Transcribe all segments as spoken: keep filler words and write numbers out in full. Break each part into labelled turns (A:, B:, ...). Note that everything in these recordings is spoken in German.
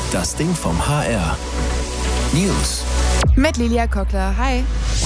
A: Das Ding vom H R. News.
B: Mit Lilia Kockler. Hi.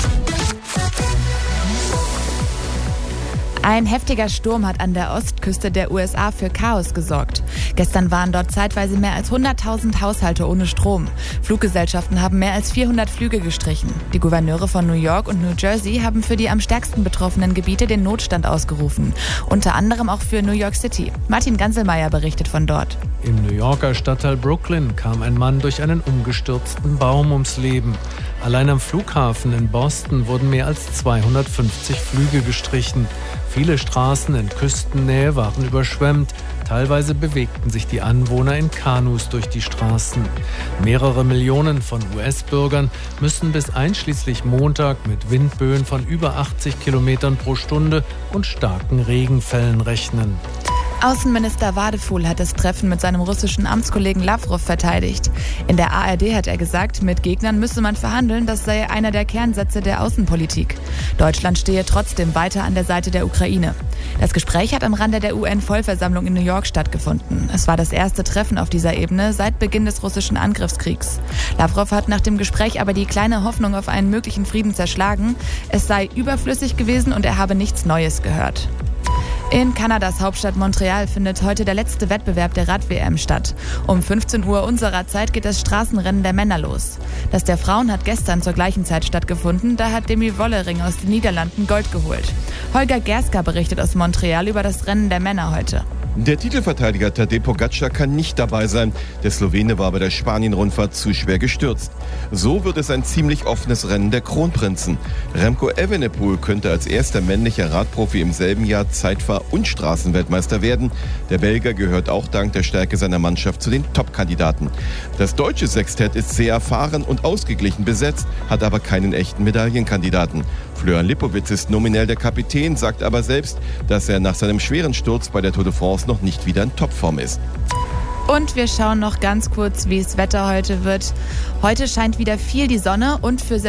B: Ein heftiger Sturm hat an der Ostküste der U S A für Chaos gesorgt. Gestern waren dort zeitweise mehr als hunderttausend Haushalte ohne Strom. Fluggesellschaften haben mehr als vierhundert Flüge gestrichen. Die Gouverneure von New York und New Jersey haben für die am stärksten betroffenen Gebiete den Notstand ausgerufen. Unter anderem auch für New York City. Martin Ganselmeier berichtet von dort.
C: Im New Yorker Stadtteil Brooklyn kam ein Mann durch einen umgestürzten Baum ums Leben. Allein am Flughafen in Boston wurden mehr als zweihundertfünfzig Flüge gestrichen. Viele Straßen in Küstennähe waren überschwemmt. Teilweise bewegten sich die Anwohner in Kanus durch die Straßen. Mehrere Millionen von U S-Bürgern müssen bis einschließlich Montag mit Windböen von über achtzig Kilometern pro Stunde und starken Regenfällen rechnen.
B: Außenminister Wadefuhl hat das Treffen mit seinem russischen Amtskollegen Lavrov verteidigt. In der A R D hat er gesagt, mit Gegnern müsse man verhandeln, das sei einer der Kernsätze der Außenpolitik. Deutschland stehe trotzdem weiter an der Seite der Ukraine. Das Gespräch hat am Rande der U N-Vollversammlung in New York stattgefunden. Es war das erste Treffen auf dieser Ebene seit Beginn des russischen Angriffskriegs. Lavrov hat nach dem Gespräch aber die kleine Hoffnung auf einen möglichen Frieden zerschlagen. Es sei überflüssig gewesen und er habe nichts Neues gehört. In Kanadas Hauptstadt Montreal findet heute der letzte Wettbewerb der Rad-W M statt. Um fünfzehn Uhr unserer Zeit geht das Straßenrennen der Männer los. Das der Frauen hat gestern zur gleichen Zeit stattgefunden, da hat Demi Wollering aus den Niederlanden Gold geholt. Holger Gerska berichtet aus Montreal über das Rennen der Männer heute.
D: Der Titelverteidiger Tadej Pogačar kann nicht dabei sein. Der Slowene war bei der Spanien-Rundfahrt zu schwer gestürzt. So wird es ein ziemlich offenes Rennen der Kronprinzen. Remco Evenepoel könnte als erster männlicher Radprofi im selben Jahr Zeitfahr- und Straßenweltmeister werden. Der Belgier gehört auch dank der Stärke seiner Mannschaft zu den Top-Kandidaten. Das deutsche Sextett ist sehr erfahren und ausgeglichen besetzt, hat aber keinen echten Medaillenkandidaten. Florian Lipowitz ist nominell der Kapitän, sagt aber selbst, dass er nach seinem schweren Sturz bei der Tour de France noch nicht wieder in Topform ist.
B: Und wir schauen noch ganz kurz, wie das Wetter heute wird. Heute scheint wieder viel die Sonne und für